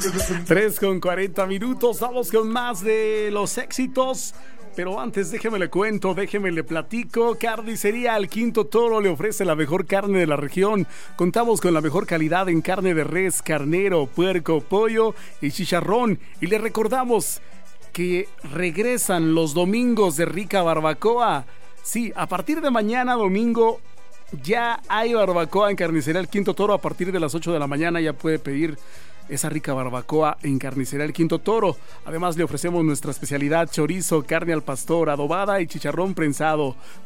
3:40. Vamos con más de los éxitos. Pero antes, déjeme le cuento, déjeme le platico. Carnicería El Quinto Toro le ofrece la mejor carne de la región. Contamos con la mejor calidad en carne de res, carnero, puerco, pollo y chicharrón. Y le recordamos que regresan los domingos de rica barbacoa. Sí, a partir de mañana domingo ya hay barbacoa en Carnicería El Quinto Toro. A partir de las 8 de la mañana ya puede pedir esa rica barbacoa en Carnicería El Quinto Toro. Además le ofrecemos nuestra especialidad: chorizo, carne al pastor, adobada y chicharrón prensado.